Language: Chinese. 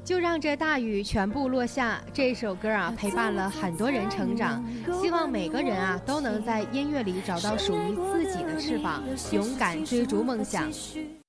就让这大雨全部落下。这首歌啊，陪伴了很多人成长。希望每个人啊，都能在音乐里找到属于自己的翅膀，勇敢追逐梦想。